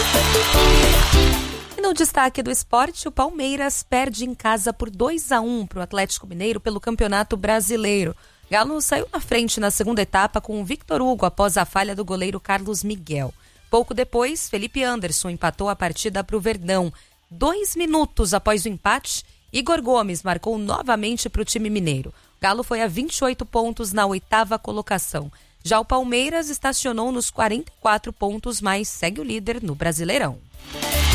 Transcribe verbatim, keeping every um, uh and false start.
E no destaque do esporte, o Palmeiras perde em casa por dois a um para o Atlético Mineiro pelo Campeonato Brasileiro. Galo saiu na frente na segunda etapa com o Victor Hugo após a falha do goleiro Carlos Miguel. Pouco depois, Felipe Anderson empatou a partida para o Verdão. Dois minutos após o empate, Igor Gomes marcou novamente para o time mineiro. Galo foi a vinte e oito pontos na oitava colocação. Já o Palmeiras estacionou nos quarenta e quatro pontos, mas segue o líder no Brasileirão.